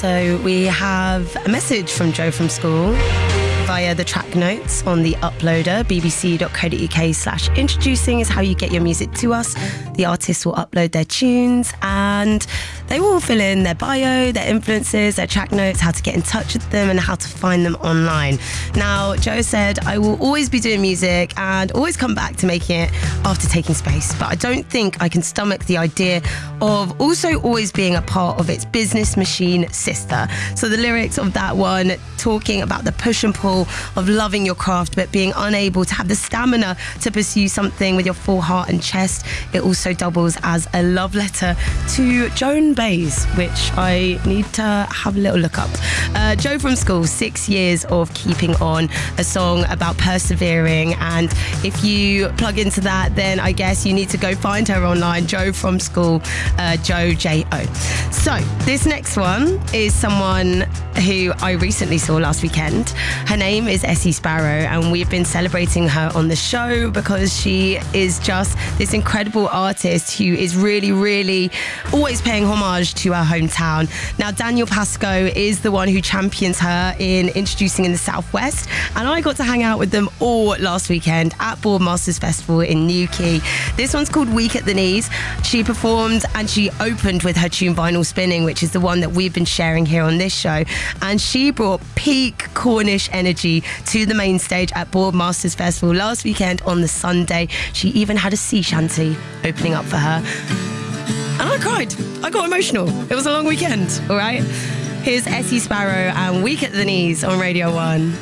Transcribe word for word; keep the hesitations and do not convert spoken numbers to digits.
So we have a message from Joe from school via the track notes on the uploader. bbc.co.uk slash introducing is how you get your music to us. The artists will upload their tunes and they will fill in their bio, their influences, their track notes, how to get in touch with them and how to find them online. Now, Joe said, I will always be doing music and always come back to making it after taking space, but I don't think I can stomach the idea of also always being a part of its business machine sister. So the lyrics of that one talking about the push and pull of loving your craft but being unable to have the stamina to pursue something with your full heart and chest. It also doubles as a love letter to Joan Baez, which I need to have a little look up. Uh, Joe from school, six years of keeping on, a song about persevering, and if you plug into that, then I guess you need to go find her online. Joe from school, uh, Joe J O. So this next one is someone who I recently saw last weekend. Her name is Essie Sparrow, and we've been celebrating her on the show because she is just this incredible artist who is really, really always paying homage to her hometown. Now, Daniel Pascoe is the one who champions her in introducing in the Southwest, and I got to hang out with them all last weekend at Boardmasters Festival in Newquay. This one's called Weak at the Knees. She performed and she opened with her tune Vinyl Spinning, which is the one that we've been sharing here on this show, and she brought peak Cornish energy to the main stage at Boardmasters Festival last weekend on the Sunday. She even had a sea shanty opening up for her. And I cried. I got emotional. It was a long weekend, all right? Here's Essie Sparrow and Weak at the Knees on Radio one.